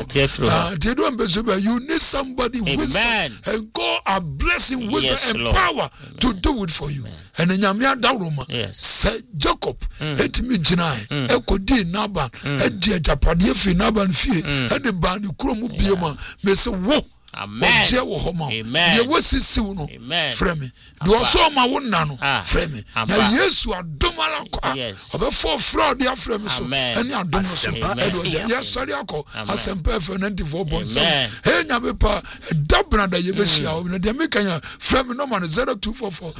You need somebody wisdom, and God are blessing wisdom and power to do it for you. And in Yamia Daruma, said Jacob, let me deny, Ekodi Naban, Edia Japadia fi Naban fi, and the Bani Kromu Bioma, Mesa Wo. Amen. Amen. Ye wasi si uno. Fremi. Do so ma wonano. Fremi. Na Yesu adomala kwa. Obe for fraud ya fremi so. Eni adomo so. Yes sorry ako. Asempa for 94.7. Hey nyame pa dabna da ye besia o. Na de mekanya fremi no man 0244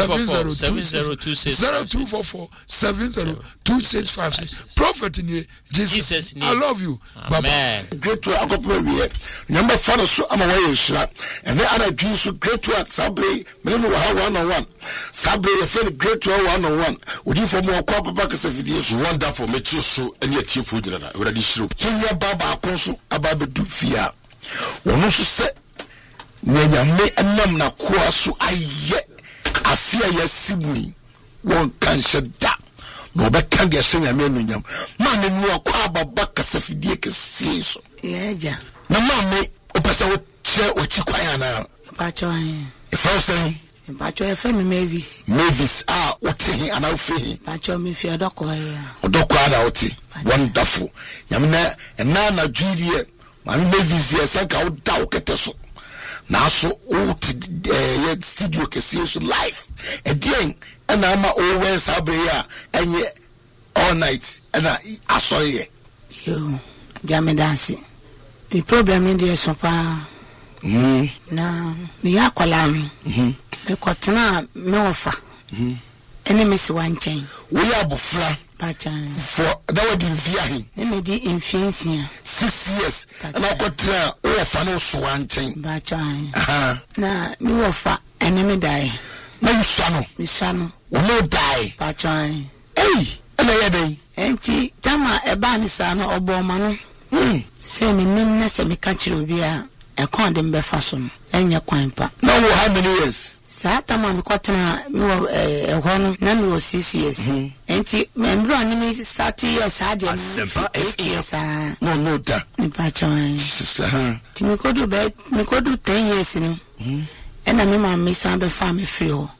702656. Prophet in Jesus. I love you. Bye. Great to akopwe number 4 so and then other dreams so great work Sabre, Melano 101. Sabre, your friend great to 101. Would you for more crop back as a video? Wonderful, make you so and yet you food already show. Kenya Baba Consul about the do fear. One also said, Nanya me and Namna Kuasu, I yet I fear your sibling. One can shut down. No, but can't be a singer, man, man, no quaba back as a video can see so. Yeah, no, mamma, opasa Ochikwaya na Pacho if I say Pacho a friend Mavis what thing and I'll feel Pacho me fear Dokoya wonderful Yamina and Nana Julia Mammy Mavis yes I got Dauketeso now so studio can see so life again and I'm always Sabria and yet all night and I saw you Jammy dancing the problem in the sofa. Na me yakwala me kotena me ofa enemy si wanchen we abofra pachan for that would be via me di infinisia 6 years and I kotena ofa no so wanchen pachan na me ofa enemy die na you sano me sano we no die pachan hey and I dey enti tama eba ni sano oboma no se me nim na se me ka kire obi a e kon dem be fa so no enye kwan pa now how many years sa tama me kotena me ho no na me 6 years enti me mbro ani me 30 years ade no 8 years no da ni pa chon sister ti me kodu 10 years no ena me ma me san be fa me free ho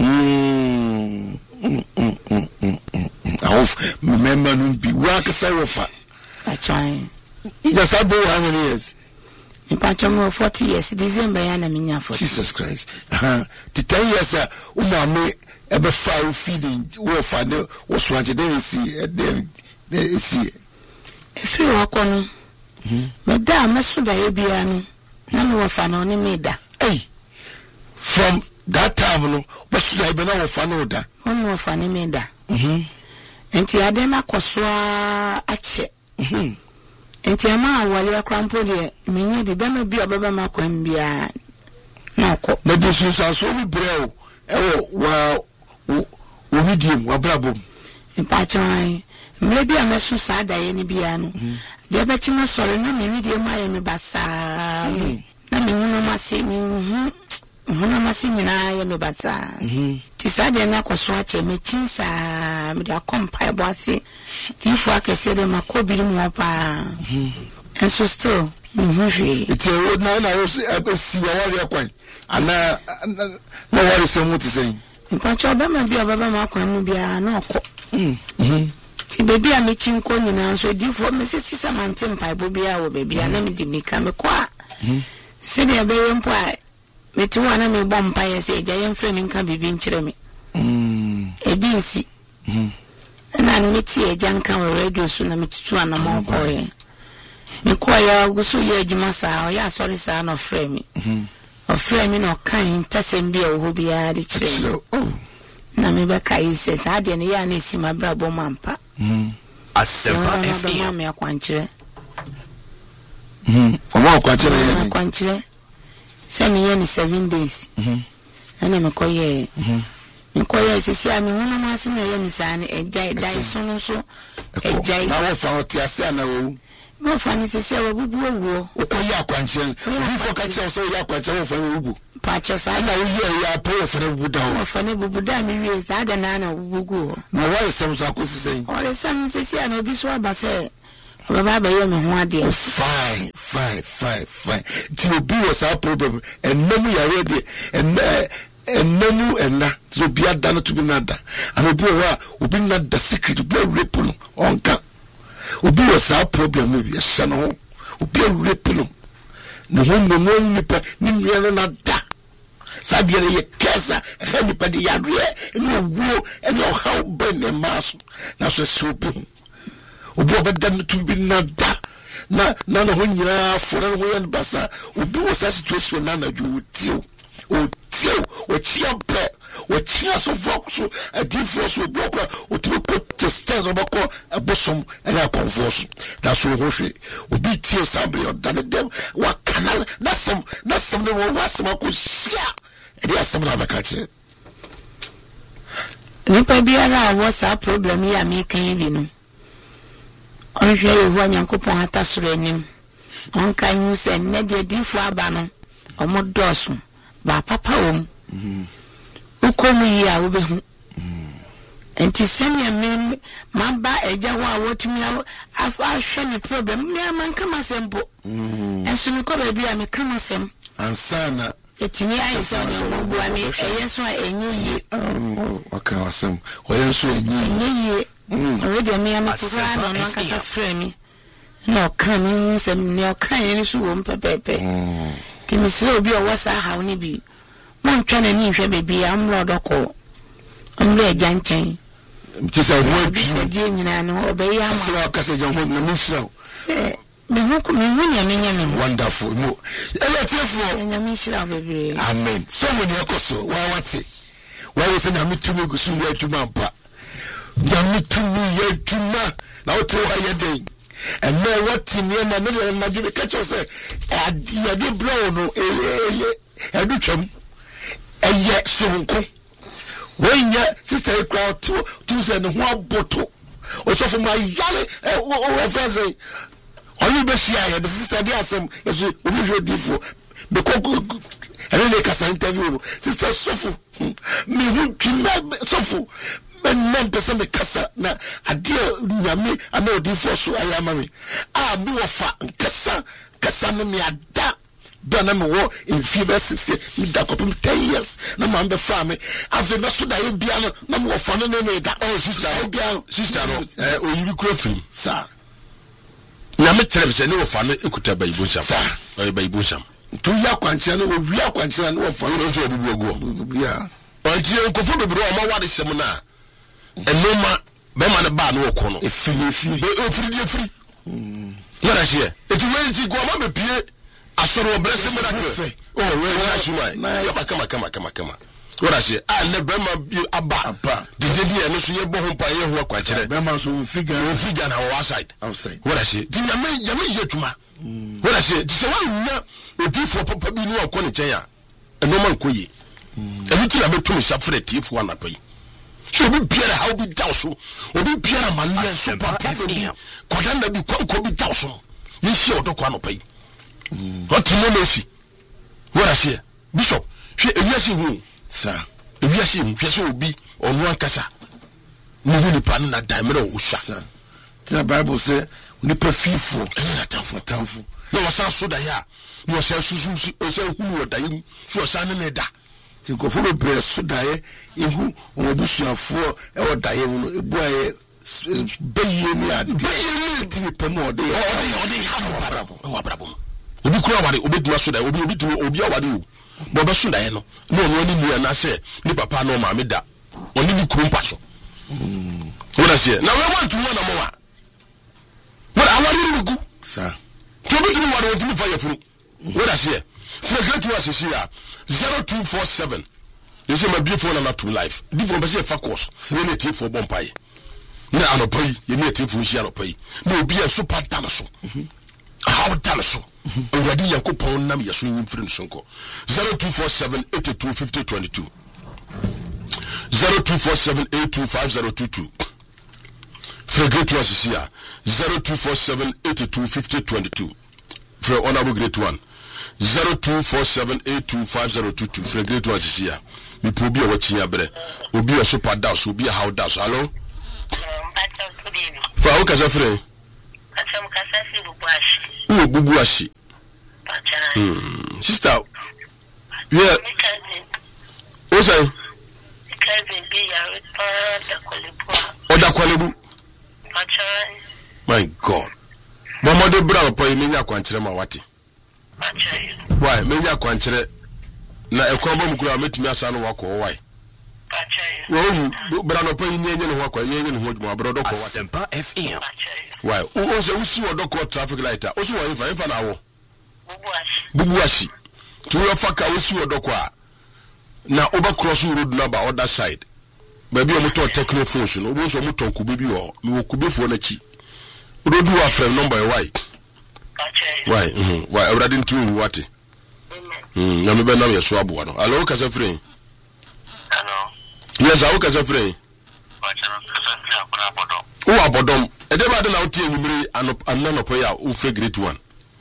I remember no be work sawofa I try just how many years in Pachomo 40 years, December, and I 40. Jesus Christ. To 10 years, me ever foul feeding, wolf, and was wanted, then see, then see. If you walk on, Madame Masuda Ebiano, none of an only made that. Hey, from that time, no, but should I be now for no that? One more funny made that. And Tiadema Coswa at check. Enti ama wale akrampo de menye bi bema bi obaba makwam bia na ko na de susa so bi breo wa medium wa brabo empatchan mle bi amesu sa da ye ni bia no de be chima sore na me video ma ye me basa na me hunu mase me hunu mase nyina ye me basa ti sa de na koso ache me chinsa me da kompa ebo ase ti fu akese de makobi mu pa and so still it's a road now I see what kwan ana no worry so much saying mpacho ba ma bia baba ma kwan mu bia na okọ ti baby a me chinko nyina so di fo me sisi samante mpa bo bia wo baby a na me di mika me kwa se de be yempo a me ti wana me bom pa ye se ja yem frɛ me nka bibi nkyere me ebi nsi na me ti e janka wo radio so na me tutu ana mo ko ye me ko ya gusu ye adwuma saa o ya sorry saa no frɛ me o frɛ me no kan tasem bia wo bia de kyerɛ na me be kai se saa de ne ya na esi mabra bo mampa Asempa FM me akwankyere Omo akwankyere akwankyere se me ye ni 7 days ana me ko ye Nkoye sisi ami hono ma se na ye misane ejai dai sono so ejai na wo fa otiase na wo mo fa ni sisi wa bubu owo okoye akwankyere before ka che so ye akwankyere wo fa wo bubu pa che sa na wo ye ya po wo fa na bubu da wo fa na bubu da mi wie sa da na bubu go na wo sem so akosi sei o le sem sisi ana obi so aba se baba ba ye me ho ade fine ti obi was our problem and no ya ready and no and so be done to be nada and obi obi not the secret obi rape no onka obi was our problem maybe a no obi rape no no nipa ni na da sabia ye kesa nipa de yadre no wo and your how ben the mass na so obi obedan to be nada na no nyina fora no yan basa obi wo sa situation na ju tio o chia pe o chia so focus a difference o block o to put the stairs obako abosom na confusion na so ho hwe obi tio sabre o dan dem wa canal na some no wasema ko shia e dey asem na bakache nipa biara wo sa problem ya me kan bi no onhwe yehu nyankopon atasoro anim onka hu se ne de difu aba no omodoso ba papa wom ukomu yi a obehu enti semia me maba eja ho a wotumi afa hwe ne problem me man kama sempo enso me ko ba bia me kama sem ansana etimi ayisa no bua me eyeso a enyi waka wasem oyeso enyi already me am to run on kasa frame no kan sem ne kan ni so won pepepe timi so obi o wasa ha oni bi mon twa na ni hwe bebi amro doko amro ejanchen tisa wo bi se die nyina no obeyi ama so kasa jan ho na misra se me hu nyame wonderful mo ele tiefo nyame shira bebre amen so mo ne ekoso wa wate wa wo se nyame tumi gusu ya tuma mpa nyame tumi ya tuma na o to ha ye den and me what in ye na me na ju catch us ya de blow no edu twam eye sonko wenya sister crowd to say no ho aboto o so for my yale o faze only be share ya the sister dey asem yeso obi hwe difo be koko and they can interview sister sofu me hu twima sofu men person me kasa na ade nyame ana odi fo so ayama me mi wo fa kasa me ada bana me wo in fever 6 me da kopim 10 years na ma be fa me ave na so da ye bia no na me wo fa no me da sister no oyibi kro film sa nyame tere se ne wo fa no ekuta baibu sam baibu sam to ya kwanche no wo wi akwanche no wo fa no so obubu ogu ya onti enkofo bebre o ma wade sem na enoma be ma ne ba no ko no efiri ngara hie eti wenji go ma mepie asoro obrese miracle we na shuma ya kama ngara hie a ne be ma aba didedi e no so ye bo ho pa ye ho kwakere be ma so figure na outside ngara hie ti nyame ye tuma ngara hie ti se wa nya odifo papa bi no ko ne chen ya enoma nkoye ebi ti na betum safre tifu anapai so obi biara how be down so obi biara mania so papa bi kodan na bi kwanko bi down so ni shi odokwa no pai what no mercy what I say bishop hwe ewiase hu sa ewiase hu hwe so obi onu ankasa ni hu ni pan na daimere o sha sa the bible say ni perfifo na tamfo na wasa so da ya ni wasa susu o se hunu o daim so wasa ne da ti ko fo be so dae ehu o busuafo e o dae mu no ebu aye beye mi ade ti pemo ode o abrabo obi kura wade obi duma so dae obi timi obi awade o bo be so dae no no ni mu na se ni papa no ma me da oni ni kuru mpaso wona se na we want to na mo wa wona awade ni gu sa to obi timi wade o timi fa yefuru wona se secret was here 0247 you say my beautiful na to life different person fa course we na tif for bompai na anopai ye na tif for share anopai na obi e super dan so how dan so already yakopon nam yeso yin free so nko 0247825022 0247825022 secret was here 0247825022 for honorable great one 0247825022 for great one is here. We probe your watching your bread. Will be a super douse, will be a how douse. Hello? For how can I Atam kasasi bubuashi. Who bubuashi? Sister, yeah. Osa. Cousin be ya Oda Kwalebu. My God. Mama de bra pa yi menya kwankyere ma wate. Why menya kwankyere na ekwobo mukura metumi asa no wako why. Wo bra no pa yi nyenye ne ho akwa nyenye ne ho adwuma bra do ko wate. Asempa FM. Why o se usi wo ko traffic light o so wo infa na wo. Bubuashi. Tu yo faka usi wo ko a na over cross road number other side. Baby o moto techno phones no obo so moto kube bi wo me wo kube fo na chi. Road wa frame number why? Why? Why already into what? Na me be na me so aboa no. Hello kasa free. Hello. Yes, I kasa free. O abodom. E dey bad na o tie nyimire anano po ya o free great one.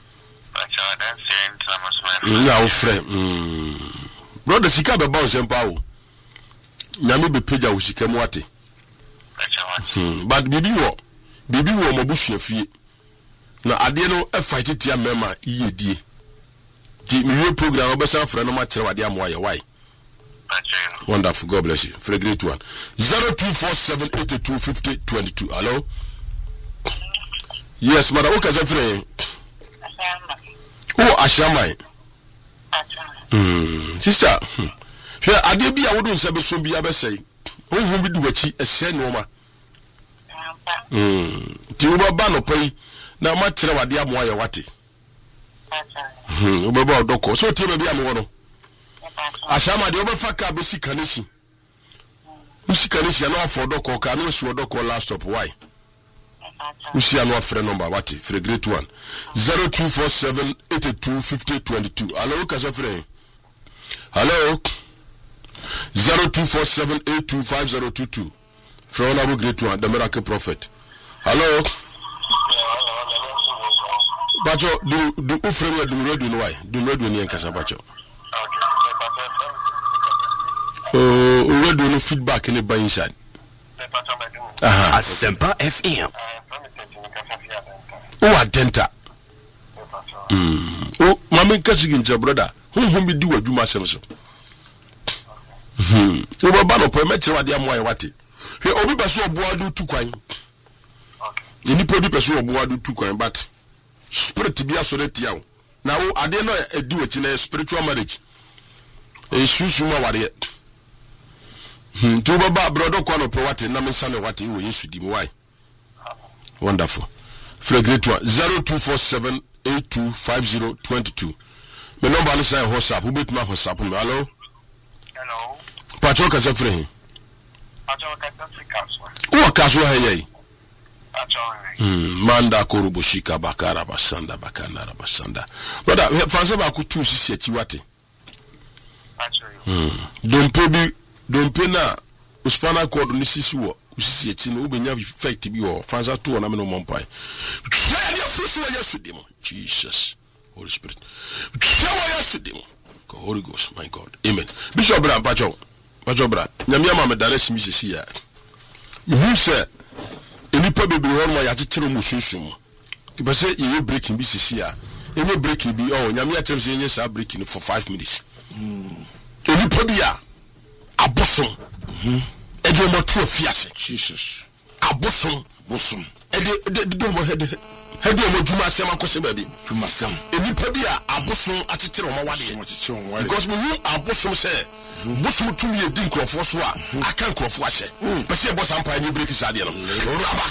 Na o free. Brother sika be bounce empa o. Nyame be page a o sika mu ate. But bibi wo mabusua fie. Na ade no e fight tia mema iyedie. Ti me program obesa frɛ no ma kyerɛ wade amoa ye why. Wonderful, God bless you. For a great one. 0247825022. Hello. Yes, madam. Okay, so free. Oh, Ashamai. Sister. Here, ade bi a wodo nse be so bi abesai. Ohun bi duwachi ese no ma. Ti wo ba no pai na ma kyerɛ wade amoa ye wate. Wo ba odoko. So ti be bi amoa no. Ashama de obefa ka be sikanesi. Usikanesi na afọ odoko ka na osi odoko last stop why? Usi anu afre number wate for a great one. 0247825022. Hello kasa free. Hello. 0247825022. For honorable great one, the miracle prophet. Hello. Bacho do ufreme do radio no why? Do radio ni enkasa bacho. Radio no feedback in the buy inside. Asempa FM. Oh, atenta. Oh, mama kasigin brother. Who be do adwuma sem so. O baba no po metre wade amoa ye wate. Hwe obi beso oboa do tu kwan. Ni po bi beso oboa do tu kwan but spirit bi asore tia wo. Na wo ade no edi wachi na spiritual marriage. E susu ma wade. Tu baba brother kwa no po wate na me sane wate wo Yesu di why. Wonderful. For a great one. 0247825022. Me number is WhatsApp. Who bet my WhatsApp? Hello. Hello. Pacho kasa free. Pacho kasa free. Who kaso hey? Pacho. Manda koruboshika bakara basanda bakana basanda. Brother, fanso ba ku tu sisi achi wate. Pacho. Dompe na uspana cord ni sisi wo. Usisi achi no ubenya effect bi wo. Fansa tu na me no mompai. Jesus. Holy Spirit. Holy Ghost, my God. Amen. Bishop Brad, Pacho Brad. Nyamia ma me dare simi sisi ya. Who say enipa bebre ho no ya tetero musunsun. Tiba say you breaking bi sisi ya. Every breaking bi nyamia tell say yes breaking for 5 minutes. Enipa bi ya abosom. Ede mo to afiase. Jesus. Abosom. Ede mo head mo juma sem akose baby juma sem enipa bi a abosom atetere o ma wade because me hu abosom say bosom tumi e di nkrofo so a aka nkrofo ahye pese e boss ampa ni break sade no raba